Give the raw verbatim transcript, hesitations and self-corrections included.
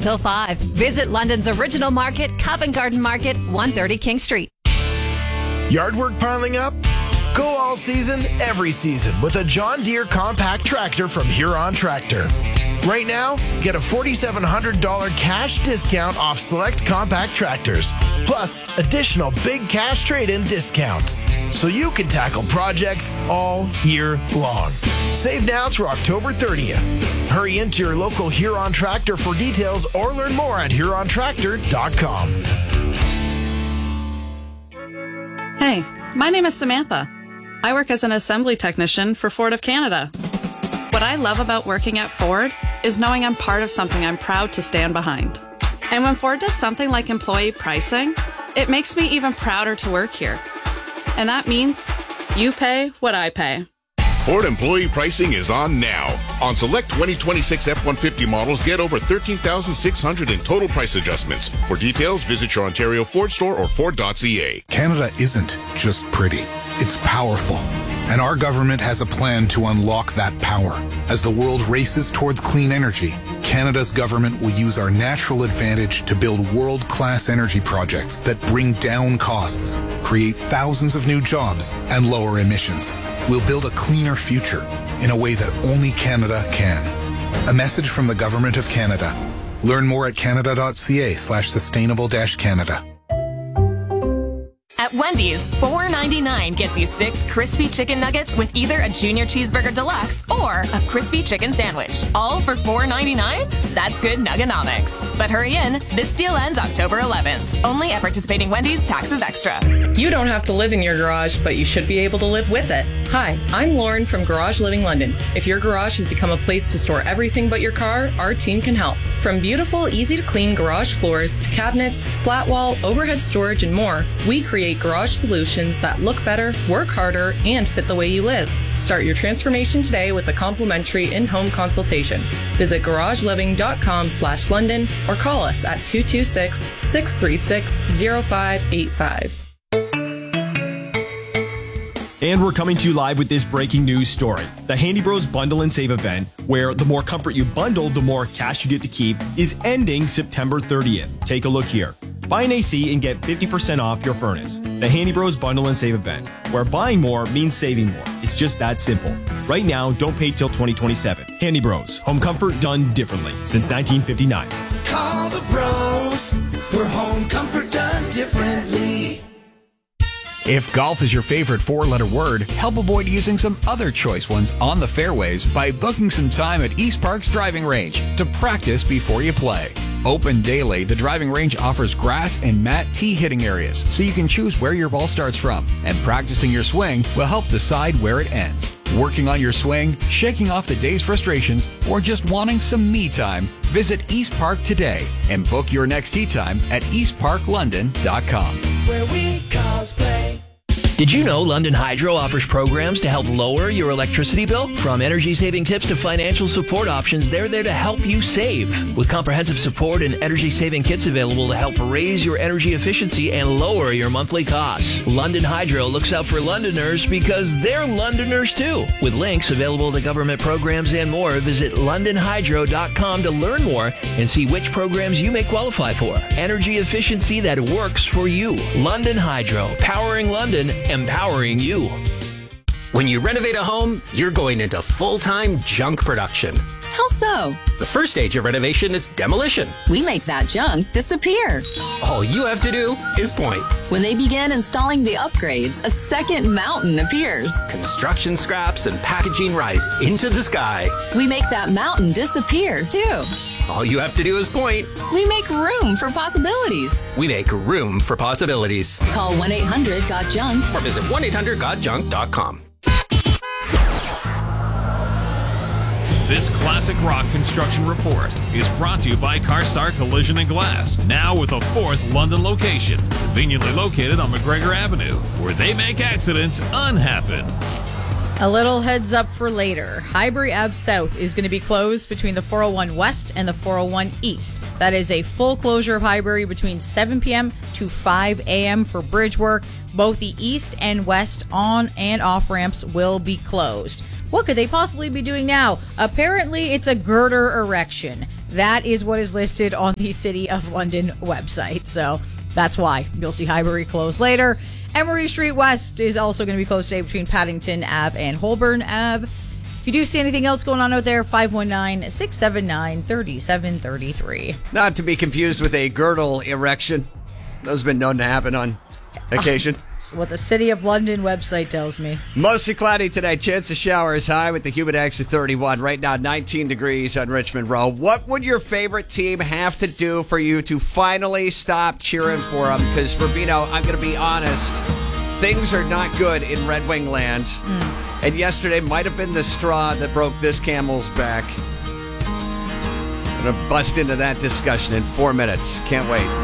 till five. Visit London's original market, Covent Garden Market, one thirty King Street. Yard work piling up? Go all season, every season with a John Deere compact tractor from Huron Tractor. Right now, get a four thousand seven hundred dollars cash discount off select compact tractors, plus additional big cash trade-in discounts, so you can tackle projects all year long. Save now through October thirtieth. Hurry into your local Huron Tractor for details or learn more at huron tractor dot com. Hey, my name is Samantha. I work as an assembly technician for Ford of Canada. What I love about working at Ford is knowing I'm part of something I'm proud to stand behind. And when Ford does something like employee pricing, it makes me even prouder to work here. And that means you pay what I pay. Ford employee pricing is on now. On select twenty twenty-six F one fifty models, get over thirteen thousand six hundred dollars in total price adjustments. For details, visit your Ontario Ford store or Ford dot C A. Canada isn't just pretty. It's powerful. And our government has a plan to unlock that power. As the world races towards clean energy, Canada's government will use our natural advantage to build world-class energy projects that bring down costs, create thousands of new jobs, and lower emissions. We'll build a cleaner future in a way that only Canada can. A message from the Government of Canada. Learn more at canada dot c a slash sustainable dash Canada. At Wendy's, four ninety-nine gets you six crispy chicken nuggets with either a Junior Cheeseburger Deluxe or a crispy chicken sandwich. All for four ninety-nine? That's good nuggonomics. But hurry in, this deal ends October eleventh. Only at participating Wendy's, taxes extra. You don't have to live in your garage, but you should be able to live with it. Hi, I'm Lauren from Garage Living London. If your garage has become a place to store everything but your car, our team can help. From beautiful, easy-to-clean garage floors to cabinets, slat wall, overhead storage, and more, we create garage solutions that look better, work harder, and fit the way you live. Start your transformation today with a complimentary in-home consultation. Visit garage living dot com slash London or call us at two two six, six three six, zero five eight five. And we're coming to you live with this breaking news story. The Handy Bros Bundle and Save event, where the more comfort you bundle, the more cash you get to keep, is ending September thirtieth. Take a look here. Buy an A C and get fifty percent off your furnace. The Handy Bros Bundle and Save event, where buying more means saving more. It's just that simple. Right now, don't pay till twenty twenty-seven. Handy Bros, home comfort done differently since nineteen fifty-nine. Call the bros for home comfort done differently. If golf is your favorite four-letter word, help avoid using some other choice ones on the fairways by booking some time at East Park's driving range to practice before you play. Open daily, the driving range offers grass and mat tee hitting areas, so you can choose where your ball starts from, and practicing your swing will help decide where it ends. Working on your swing, shaking off the day's frustrations, or just wanting some me time, visit East Park today and book your next tee time at east park london dot com. Where we cosplay. Did you know London Hydro offers programs to help lower your electricity bill? From energy-saving tips to financial support options, they're there to help you save. With comprehensive support and energy-saving kits available to help raise your energy efficiency and lower your monthly costs. London Hydro looks out for Londoners because they're Londoners too. With links available to government programs and more, visit london hydro dot com to learn more and see which programs you may qualify for. Energy efficiency that works for you. London Hydro, powering London, empowering you. When you renovate a home, you're going into full-time junk production. How so? The first stage of renovation is demolition. We make that junk disappear. All you have to do is point. When they begin installing the upgrades, a second mountain appears. Construction scraps and packaging rise into the sky. We make that mountain disappear, too. All you have to do is point. We make room for possibilities. We make room for possibilities. Call one eight hundred got junk or visit one eight hundred got junk dot com. This classic rock construction report is brought to you by CarStar Collision and Glass, now with a fourth London location, conveniently located on McGregor Avenue, where they make accidents unhappen. A little heads up for later. Highbury Ave South is going to be closed between the four oh one West and the four oh one East. That is a full closure of Highbury between seven p.m. to five a.m. for bridge work. Both the east and west on and off ramps will be closed. What could they possibly be doing now? Apparently, it's a girder erection. That is what is listed on the City of London website. So that's why you'll see Highbury closed later. Emery Street West is also going to be closed today between Paddington Avenue and Holborn Avenue. If you do see anything else going on out there, five one nine, six seven nine, three seven three three. Not to be confused with a girdle erection. Those have been known to happen on occasion. That's what the City of London website tells me. Mostly cloudy tonight. Chance of showers high with the humid index at thirty-one. Right now, nineteen degrees on Richmond Road. What would your favorite team have to do for you to finally stop cheering for them? Because, Rubino, I'm going to be honest, things are not good in Red Wing land. Mm. And yesterday might have been the straw that broke this camel's back. I'm going to bust into that discussion in four minutes. Can't wait.